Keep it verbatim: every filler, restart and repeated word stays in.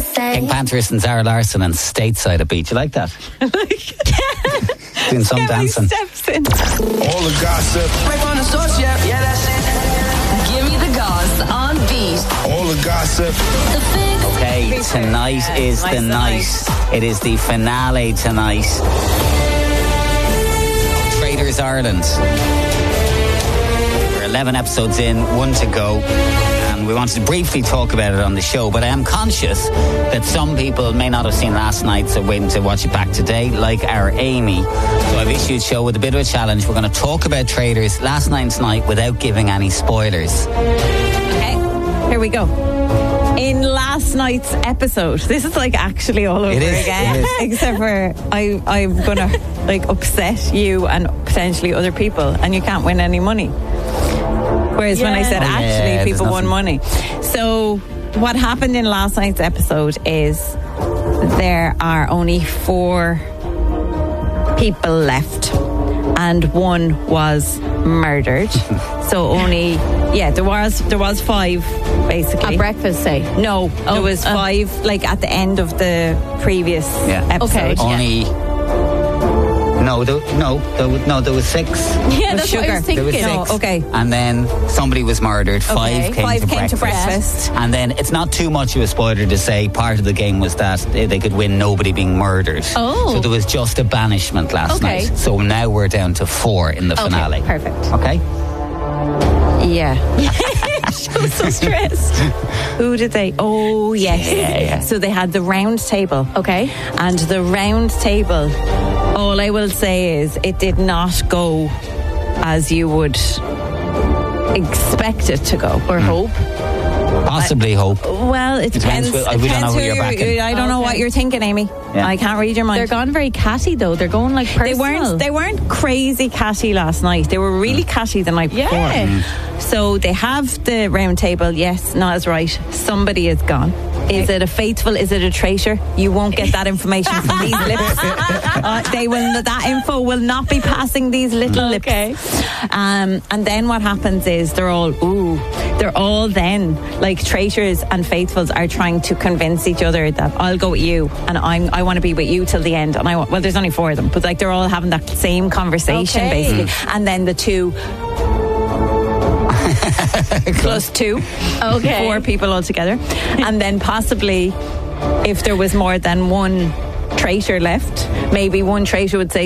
say. Pink Panthers and Zara Larsson and Stateside at Beach. You like that? Doing some Get my dancing. steps in. All the gossip, Right from the source, yeah, yeah, that's it. Give me the goss on Beat. all the gossip. The fix. Okay, tonight Yeah, is nice the and night. nice. It is the finale tonight. Traders Ireland. We're eleven episodes in, one to go. And we wanted to briefly talk about it on the show, but I am conscious that some people may not have seen last night, so waiting to watch it back today, like our Amy. So I've issued a show with a bit of a challenge. We're going to talk about Traders last night's night without giving any spoilers. Okay, here we go. In last night's episode, this is like actually all over It is, again, it is. except for I, I'm gonna like upset you and potentially other people, and you can't win any money. Whereas when I said Oh, yeah, actually, there's people won money. So what happened in last night's episode is there are only four people left, and one was murdered. So only yeah, there was there was five basically. At breakfast, say. No, Oh, there was uh. five like at the end of the previous Yeah. episode. Okay. Yeah. Only. No, there, no, there, was- no, there was six. Yeah, With that's what I sugar. was There was thinking. six. No, okay. And then somebody was murdered. Five Okay. came, Five to, came breakfast. to breakfast. And then it's not too much of a spoiler to say part of the game was that they, they could win nobody being murdered. Oh. So there was just a banishment last Okay. night. So now we're down to four in the Okay, finale. perfect. Okay? Yeah. I was so stressed. Who did they? Oh, yes. Yeah, yeah. So they had the round table. Okay. And the round table, all I will say is it did not go as you would expect it to go. Or hope. Possibly hope. Well, it Depends depends. who- we don't depends know who you're backing. I don't know what Okay. you're thinking, Amy. Yeah. I can't read your mind. They're gone very catty, though. They're going like They personal. weren't. They weren't crazy catty last night. They were really catty the night before. Yeah. Mm. So they have the round table. Yes, Niall's right. Somebody is gone. Is it a faithful? Is it a traitor? You won't get that information from these lips. Uh, they will. That info will not be passing these little Okay. lips. Um, and then what happens is they're all ooh. They're all then like traitors and faithfuls are trying to convince each other that I'll go with you and I'm I want to be with you till the end. And I want, well, there's only four of them, but like they're all having that same conversation Okay. basically. And then the two. Plus two. Okay. Four people altogether. And then possibly if there was more than one traitor left, maybe one traitor would say